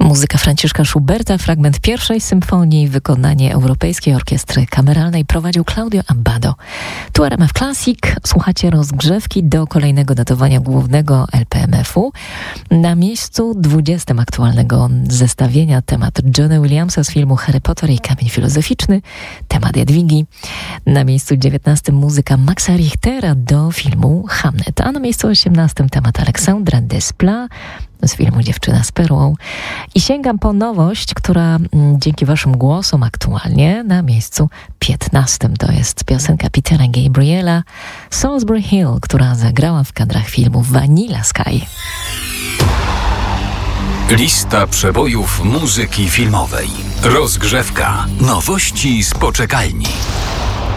Muzyka Franciszka Schuberta, fragment pierwszej symfonii, wykonanie Europejskiej Orkiestry Kameralnej prowadził Claudio Abbado. Tu RMF Classic, słuchacie rozgrzewki do kolejnego datowania głównego LPMF-u. Na miejscu 20 aktualnego zestawienia temat Johna Williamsa z filmu Harry Potter i Kamień Filozoficzny, temat Jadwigi. Na miejscu 19 muzyka Maxa Richtera do filmu Hamlet, a na miejscu 18 temat Aleksandra Desplat z filmu Dziewczyna z perłą. I sięgam po nowość, która dzięki waszym głosom aktualnie na miejscu 15. To jest piosenka Petera Gabriela Salisbury Hill, która zagrała w kadrach filmu Vanilla Sky. Lista przebojów muzyki filmowej. Rozgrzewka. Nowości z poczekalni.